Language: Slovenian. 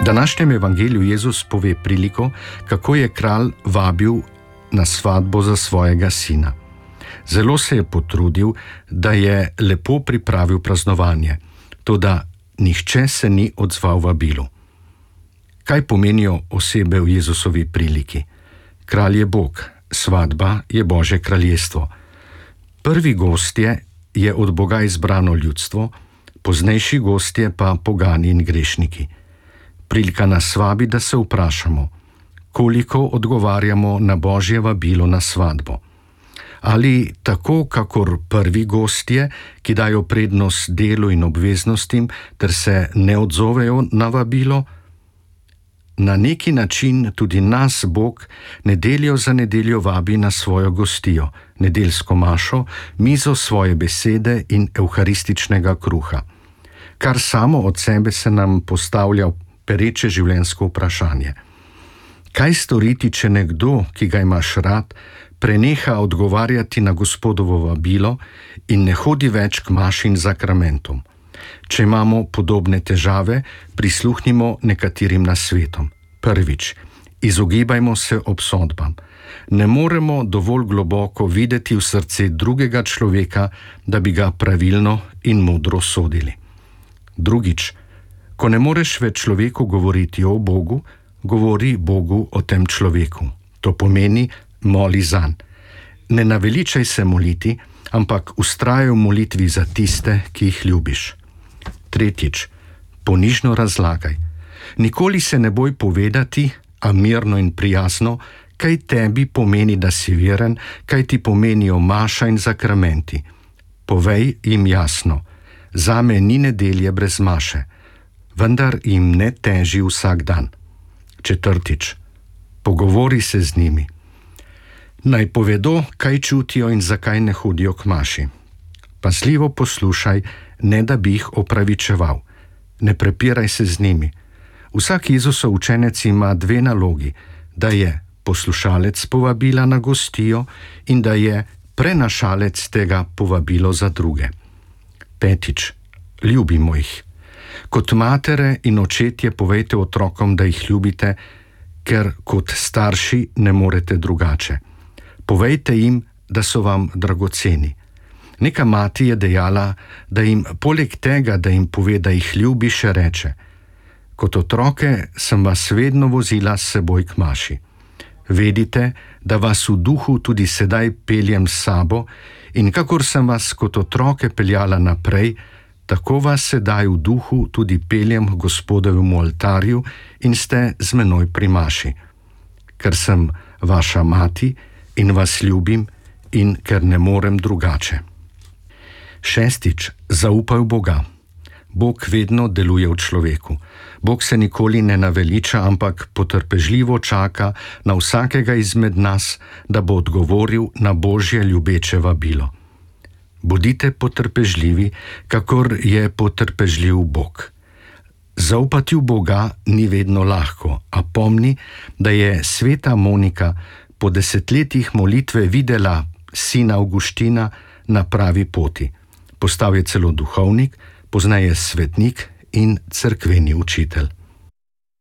V današnjem evangeliju Jezus pove priliko, kako je kralj vabil na svatbo za svojega sina. Zelo se je potrudil, da je lepo pripravil praznovanje, toda nihče se ni odzval vabilu. Kaj pomenijo osebe v Jezusovi priliki? Kralj je Bog, svatba je Božje kraljestvo. Prvi gostje je od Boga izbrano ljudstvo, poznejši gostje pa pogani in grešniki. Prilika nas vabi, da se vprašamo, koliko odgovarjamo na Božje vabilo na svatbo. Ali tako, kakor prvi gostje, ki dajo prednost delu in obveznostim, ter se ne odzovejo na vabilo? Na neki način tudi nas Bog nedeljo za nedeljo vabi na svojo gostijo, nedeljsko mašo, mizo svoje besede in evharističnega kruha. Kar samo od sebe se nam postavlja pereče življenjsko vprašanje. Kaj storiti, če nekdo, ki ga imaš rad, preneha odgovarjati na Gospodovo vabilo in ne hodi več k maši in zakramentom? Če imamo podobne težave, prisluhnimo nekaterim nasvetom. Prvič, izogibajmo se obsodbam. Ne moremo dovolj globoko videti v srce drugega človeka, da bi ga pravilno in modro sodili. Drugič, ko ne moreš več človeku govoriti o Bogu, govori Bogu o tem človeku. To pomeni, moli zanj. Ne naveličaj se moliti, ampak vztrajaj v molitvi za tiste, ki jih ljubiš. Tretjič, ponižno razlagaj. Nikoli se ne boj povedati, a mirno in prijazno, kaj tebi pomeni, da si veren, kaj ti pomenijo maša in zakramenti. Povej jim jasno, zame ni nedelje brez maše, vendar jim ne teži vsak dan. Četrtič, pogovori se z njimi. Naj povedo, kaj čutijo in zakaj ne hodijo k maši. Pazljivo poslušaj, ne da bi jih opravičeval. Ne prepiraj se z njimi. Vsak Jezusov učenec ima dve nalogi, da je poslušalec povabila na gostijo in da je prenašalec tega povabilo za druge. Petič, ljubimo jih. Kot matere in očetje povejte otrokom, da jih ljubite, ker kot starši ne morete drugače. Povejte jim, da so vam dragoceni. Neka mati je dejala, da jim poleg tega, da jim pove, da jih ljubi, še reče: kot otroke sem vas vedno vozila s seboj k maši. Vedite, da vas v duhu tudi sedaj peljem s sabo in kakor sem vas kot otroke peljala naprej, tako vas sedaj v duhu tudi peljem k Gospodovemu oltarju in ste z menoj pri maši. Ker sem vaša mati in vas ljubim in ker ne morem drugače. Šestič, zaupaj v Boga. Bog vedno deluje v človeku. Bog se nikoli ne naveliča, ampak potrpežljivo čaka na vsakega izmed nas, da bo odgovoril na Božje ljubeče vabilo. Bodite potrpežljivi, kakor je potrpežljiv Bog. Zaupati v Boga ni vedno lahko, a pomni, da je sveta Monika po desetletjih molitve videla sina Avguština na pravi poti. Postal je celo duhovnik, pozneje svetnik in cerkveni učitelj.